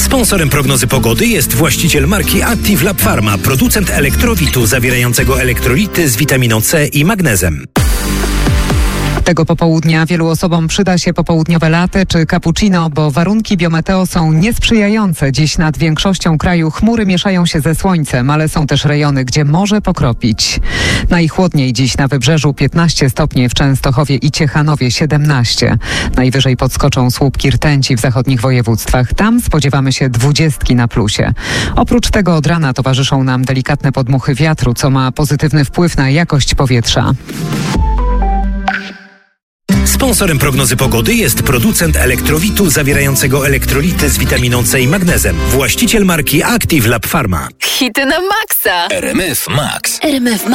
Sponsorem prognozy pogody jest właściciel marki Active Lab Pharma, producent elektrowitu zawierającego elektrolity z witaminą C i magnezem. Tego popołudnia wielu osobom przyda się popołudniowe latte czy cappuccino, bo warunki biometeo są niesprzyjające. Dziś nad większością kraju chmury mieszają się ze słońcem, ale są też rejony, gdzie może pokropić. Najchłodniej dziś na Wybrzeżu 15 stopni, w Częstochowie i Ciechanowie 17. Najwyżej podskoczą słupki rtęci w zachodnich województwach. Tam spodziewamy się 20 na plusie. Oprócz tego od rana towarzyszą nam delikatne podmuchy wiatru, co ma pozytywny wpływ na jakość powietrza. Sponsorem prognozy pogody jest producent elektrowitu zawierającego elektrolity z witaminą C i magnezem. Właściciel marki Active Lab Pharma. Hity na maksa. RMF Max. RMF Max.